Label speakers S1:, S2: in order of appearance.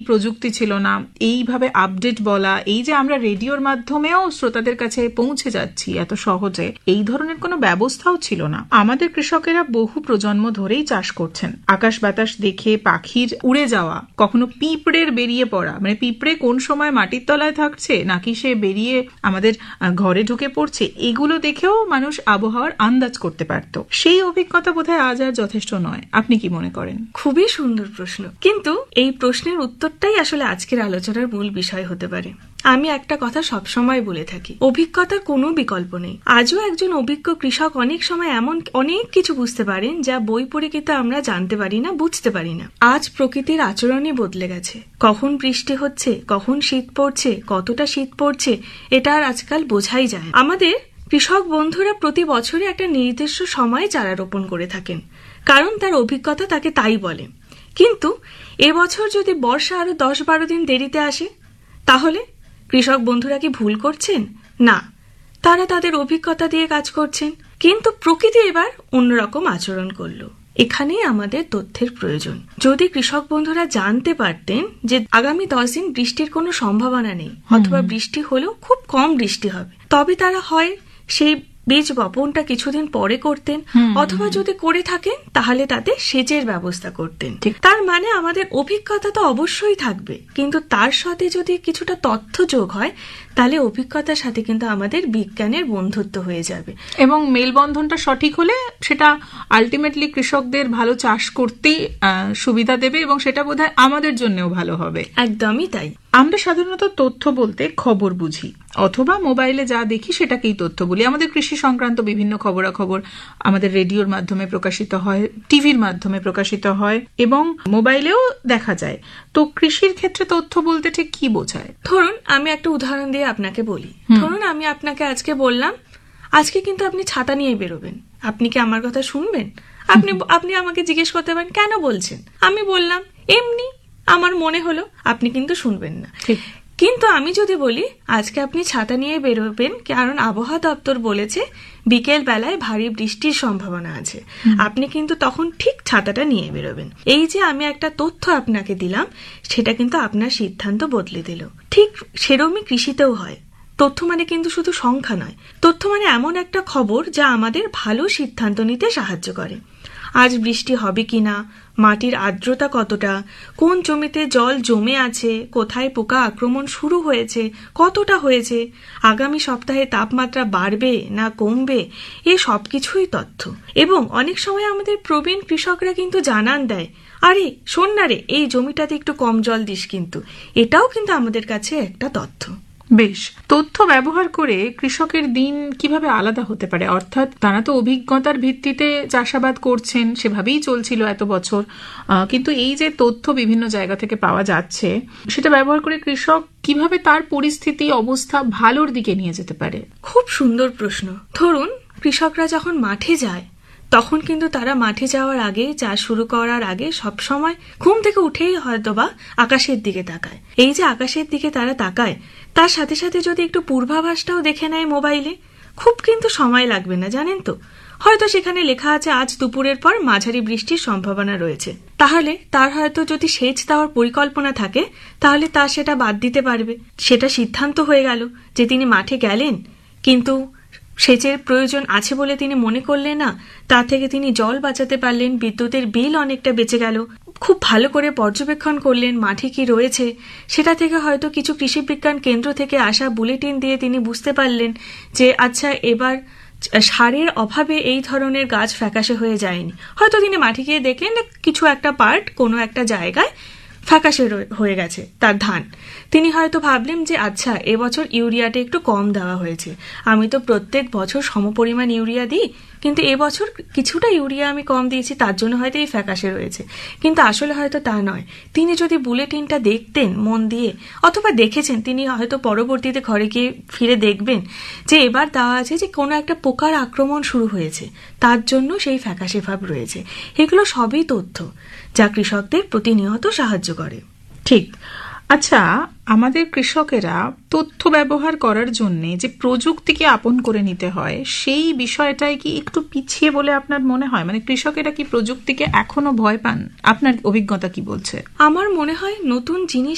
S1: প্রযুক্তি ছিল না, এইভাবে আপডেট বলা, এই যে আমরা রেডিওর মাধ্যমেও শ্রোতাদের কাছে পৌঁছে যাচ্ছি এত সহজে, এই ধরনের কোনো ব্যবস্থাও ছিল না। আমাদের কৃষকেরা বহু প্রজন্ম ধরেই চাষ করছেন। আকাশ বাতাস দেখে, পাখির উড়ে যাওয়া, কখনো পিঁপড়ের বেরিয়ে পড়া, মানে পিঁপড়ে কোন সময় মাটির তলায় থাকছে নাকি সে বেরিয়ে আমাদের ঘরে ঢুকে পড়ছে, এগুলো দেখেও মানুষ আবহাওয়ার আন্দাজ করতে পারত। সেই অভিজ্ঞতা বোধহয় আজ আর যথেষ্ট নয়। আপনি কি মনে করেন?
S2: খুবই সুন্দর প্রশ্ন, কিন্তু এই প্রশ্নের উত্তরটাই আসলে আজকের আলোচনার মূল বিষয় হতে পারে। আমি একটা কথা সবসময় বলে থাকি, অভিজ্ঞতার কোনো বিকল্প নেই। আজও একজন অভিজ্ঞ কৃষক অনেক সময় এমন অনেক কিছু বুঝতে পারেন যা বই পড়ে কিন্তু আমরা জানতে পারি না, বুঝতে পারি না। আজ প্রকৃতির আচরণই বদলে গেছে। কখন বৃষ্টি হচ্ছে, কখন শীত পড়ছে, কতটা শীত পড়ছে, এটা আর আজকাল বোঝাই যায়। আমাদের কৃষক বন্ধুরা প্রতি বছরে একটা নির্দিষ্ট সময়ে চারা রোপণ করে থাকেন, কারণ তার অভিজ্ঞতা তাকে তাই বলে। কিন্তু এবছর যদি বর্ষা আরো 10-12 দিন দেরিতে আসে, তাহলে কৃষক বন্ধুরা কি ভুল করছেন? না, তারা তাদের অভিজ্ঞতা দিয়ে কাজ করছেন। কিন্তু প্রকৃতি এবার অন্যরকম আচরণ করলো। এখানেই আমাদের তথ্যের প্রয়োজন। যদি কৃষক বন্ধুরা জানতে পারতেন যে আগামী 10 দিন বৃষ্টির কোনো সম্ভাবনা নেই, অথবা বৃষ্টি হলেও খুব কম বৃষ্টি হবে, তবে তারা হয় সেই বীজ বপনটা কিছুদিন পরে করতেন, অথবা যদি করে থাকেন তাহলে তাতে সেচের ব্যবস্থা করতেন। তার মানে আমাদের অভিজ্ঞতা তো অবশ্যই থাকবে, কিন্তু তার সাথে যদি কিছুটা তথ্য যোগ হয়, তাহলে অভিজ্ঞতার সাথে কিন্তু আমাদের বিজ্ঞানের বন্ধুত্ব হয়ে যাবে,
S1: এবং মেলবন্ধনটা সঠিক হলে সেটা আলটিমেটলি কৃষকদের ভালো চাষ করতেই সুবিধা দেবে, এবং সেটা বোধহয় আমাদের জন্যও ভালো হবে।
S2: একদমই তাই।
S1: আমরা সাধারণত তথ্য বলতে খবর বুঝি, অথবা মোবাইলে যা দেখি সেটাকেই তথ্য বলি। আমাদের কৃষি সংক্রান্ত বিভিন্ন খবরাখবর আমাদের রেডিওর মাধ্যমে প্রকাশিত হয়, টিভির মাধ্যমে প্রকাশিত হয়, এবং মোবাইলেও দেখা যায়। তো কৃষির ক্ষেত্রে তথ্য বলতে ঠিক কি বোঝায়?
S2: ধরুন আমি একটা উদাহরণ দিয়ে আপনাকে বলি। ধরুন আমি আপনাকে আজকে বললাম, আজকে কিন্তু আপনি ছাতা নিয়ে বেরোবেন, আপনি কি আমার কথা শুনবেন? আপনি আমাকে জিজ্ঞেস করতে পারেন কেন বলছেন, আমি বললাম এমনি আমার মনে হলো, আপনি কিন্তু শুনবেন না। কিন্তু আমি যদি বলি আজকে আপনি ছাতা নিয়ে বেরোবেন কারণ আবহাওয়া দপ্তর বলেছে বিকেল বেলায় ভারী বৃষ্টির সম্ভাবনা আছে, আপনি কিন্তু তখন ঠিক ছাতাটা নিয়ে বেরোবেন। এই যে আমি একটা তথ্য আপনাকে দিলাম, সেটা কিন্তু আপনার সিদ্ধান্ত বদলে দিল। ঠিক সেরকমই কৃষিতেও হয়। তথ্য মানে কিন্তু শুধু সংখ্যা নয়, তথ্য মানে এমন একটা খবর যা আমাদের ভালো সিদ্ধান্ত নিতে সাহায্য করে। আজ বৃষ্টি হবে কিনা, মাটির আর্দ্রতা কতটা, কোন জমিতে জল জমে আছে, কোথায় পোকা আক্রমণ শুরু হয়েছে, কতটা হয়েছে, আগামী সপ্তাহে তাপমাত্রা বাড়বে না কমবে, এ সবকিছুই তথ্য। এবং অনেক সময় আমাদের প্রবীণ কৃষকরা কিন্তু জানান দেয়, আরে শোন না রে, এই জমিটাতে একটু কম জল দিস, কিন্তু এটাও কিন্তু আমাদের কাছে একটা তথ্য।
S1: বেশ, তথ্য ব্যবহার করে কৃষকের দিন কিভাবে আলাদা হতে পারে? অর্থাৎ তারা তো অভিজ্ঞতার ভিত্তিতে চাষাবাদ করছেন, সেভাবেই চলছিল এত বছর, কিন্তু এই যে তথ্য বিভিন্ন জায়গা থেকে পাওয়া যাচ্ছে, সেটা ব্যবহার করে কৃষক কিভাবে তার পরিস্থিতি অবস্থা ভালোর দিকে নিয়ে যেতে পারে?
S2: খুব সুন্দর প্রশ্ন। ধরুন কৃষকরা যখন মাঠে যায়, তখন কিন্তু তারা মাঠে যাওয়ার আগে, চাষ শুরু করার আগে সবসময় ঘুম থেকে উঠেই হয়তোবা আকাশের দিকে তাকায়। এই যে আকাশের দিকে তারা তাকায়, তার সাথে সাথে যদি একটু পূর্বাভাসটাও দেখে নেয় মোবাইলে, খুব কিন্তু সময় লাগবে না, জানেন তো। হয়তো সেখানে লেখা আছে আজ দুপুরের পর মাঝারি বৃষ্টির সম্ভাবনা রয়েছে, তাহলে তার হয়তো যদি সেচ দেওয়ার পরিকল্পনা থাকে, তাহলে তার সেটা বাদ দিতে পারবে। সেটা সিদ্ধান্ত হয়ে গেল যে তিনি মাঠে গেলেন, কিন্তু সেচের প্রয়োজন আছে বলে তিনি মনে করলেন না, তা থেকে তিনি জল বাঁচাতে পারলেন, বিদ্যুতের বিল অনেকটা বেঁচে গেল। খুব ভালো করে পর্যবেক্ষণ করলেন মাঠে কি রয়েছে, সেটা থেকে হয়তো কিছু কৃষি বিজ্ঞান কেন্দ্র থেকে আসা বুলেটিন দিয়ে তিনি বুঝতে পারলেন যে আচ্ছা এবার সারের অভাবে এই ধরনের গাছ ফ্যাকাশে হয়ে যায়নি। হয়তো তিনি মাঠে গিয়ে দেখলেন কিছু একটা পার্ট কোনো একটা জায়গায় ফ্যাকাশে হয়ে গেছে তার ধান। তিনি হয়তো ভাবলেন যে আচ্ছা এবছর ইউরিয়াটা একটু কম দেওয়া হয়েছে, আমি তো প্রত্যেক বছর সমপরিমাণ ইউরিয়া দিই, কিন্তু এবছর কিছুটা ইউরিয়া আমি কম দিয়েছি, তার জন্য হয়তো এই ফ্যাকাশে রয়েছে। কিন্তু আসলে হয়তো তা নয়। তিনি যদি বুলেটিনটা দেখতেন মন দিয়ে, অথবা দেখেছেন, তিনি হয়তো পরবর্তীতে ঘরে গিয়ে ফিরে দেখবেন যে এবার দেওয়া আছে যে কোনো একটা পোকার আক্রমণ শুরু হয়েছে, তার জন্য সেই ফ্যাকাশে ভাব রয়েছে। এগুলো সবই তথ্য যা কৃষকদের প্রতিনিয়ত সাহায্য করে।
S1: ঠিক। আচ্ছা, আমাদের কৃষকেরা তথ্য ব্যবহার করার জন্য যে প্রযুক্তিকে আপন করে নিতে হয়, সেই বিষয়টাই কি একটু পিছিয়ে বলে আপনার মনে হয়? মানে কৃষকেরা কি প্রযুক্তিকে এখনো ভয় পান? আপনার অভিজ্ঞতা কি বলছে?
S2: আমার মনে হয় নতুন জিনিস